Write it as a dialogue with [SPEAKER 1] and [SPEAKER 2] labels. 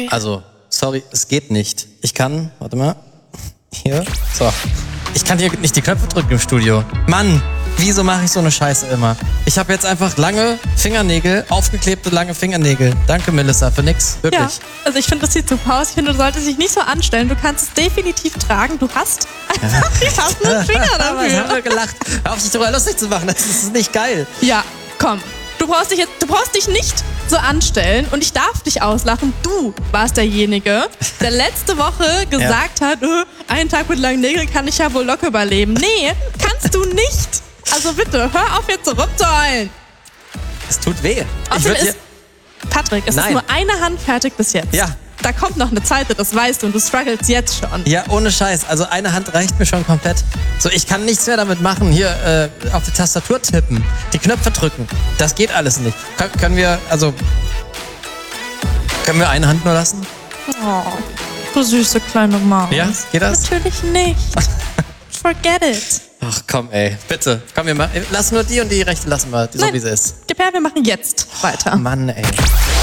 [SPEAKER 1] Also, sorry, es geht nicht. Ich kann, warte mal, hier, so. Ich kann hier nicht die Knöpfe drücken im Studio. Mann, wieso mache ich so eine Scheiße immer? Ich habe jetzt einfach lange Fingernägel, aufgeklebte lange Fingernägel. Danke, Melissa, für nix, wirklich.
[SPEAKER 2] Ja, also ich finde, das sieht super aus. Ich finde, du solltest dich nicht so anstellen. Du kannst es definitiv tragen. Du hast einfach die passenden Finger
[SPEAKER 1] Ich
[SPEAKER 2] dafür.
[SPEAKER 1] habe gelacht. Hör auf, dich darüber lustig zu machen. Das ist nicht geil.
[SPEAKER 2] Ja, komm. Du brauchst dich nicht so anstellen und ich darf dich auslachen. Du warst derjenige, der letzte Woche gesagt hat, einen Tag mit langen Nägeln kann ich ja wohl locker überleben. Nee, kannst du nicht. Also bitte, hör auf jetzt rumzuheulen.
[SPEAKER 1] Es tut weh.
[SPEAKER 2] Patrick, es ist nur eine Hand fertig bis jetzt.
[SPEAKER 1] Ja.
[SPEAKER 2] Da kommt noch eine zweite, das weißt du und du struggles jetzt schon.
[SPEAKER 1] Ja, ohne Scheiß. Also eine Hand reicht mir schon komplett. So, ich kann nichts mehr damit machen. Hier auf die Tastatur tippen, die Knöpfe drücken. Das geht alles nicht. Können wir eine Hand nur lassen?
[SPEAKER 2] Oh, du süße kleine Maus.
[SPEAKER 1] Ja, geht das?
[SPEAKER 2] Natürlich nicht. Forget it.
[SPEAKER 1] Ach komm, ey, bitte. Komm, lass nur die und die rechte lassen wir, so wie sie ist.
[SPEAKER 2] Gib her, wir machen jetzt weiter.
[SPEAKER 1] Mann, ey.